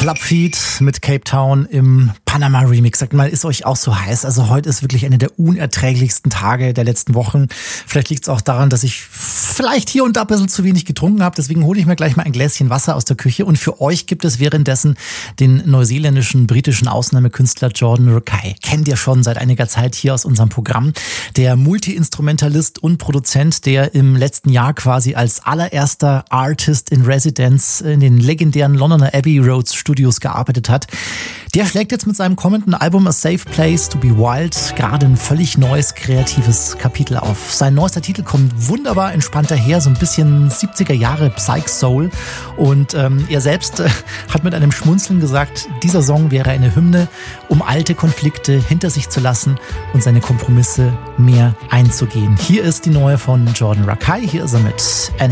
Clubfeed mit Cape Town im Panama Remix. Sagt mal, ist euch auch so heiß? Also heute ist wirklich einer der unerträglichsten Tage der letzten Wochen. Vielleicht liegt es auch daran, dass ich vielleicht hier und da ein bisschen zu wenig getrunken habe. Deswegen hole ich mir gleich mal ein Gläschen Wasser aus der Küche. Und für euch gibt es währenddessen den neuseeländischen, britischen Ausnahmekünstler Jordan Rakei. Kennt ihr schon seit einiger Zeit hier aus unserem Programm. Der Multi-Instrumentalist und Produzent, der im letzten Jahr quasi als allererster Artist in Residence in den legendären Londoner Abbey Roads Studios gearbeitet hat. Der schlägt jetzt mit seinem kommenden Album A Safe Place to Be Wild gerade ein völlig neues, kreatives Kapitel auf. Sein neuester Titel kommt wunderbar entspannt daher, so ein bisschen 70er Jahre Psych Soul. Und er selbst hat mit einem Schmunzeln gesagt, dieser Song wäre eine Hymne, um alte Konflikte hinter sich zu lassen und seine Kompromisse mehr einzugehen. Hier ist die neue von Jordan Rakei, hier ist er mit